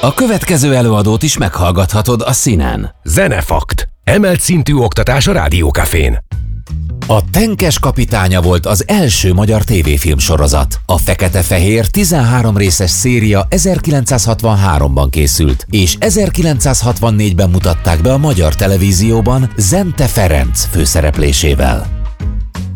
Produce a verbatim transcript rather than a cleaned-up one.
A következő előadót is meghallgathatod a színen. Zenefakt. Emelt szintű oktatás a Rádiókafén. A Tenkes kapitánya volt az első magyar tévéfilm sorozat. A fekete-fehér tizenhárom részes széria ezerkilencszázhatvanháromban készült, és ezerkilencszázhatvannégyben mutatták be a magyar televízióban Zente Ferenc főszereplésével.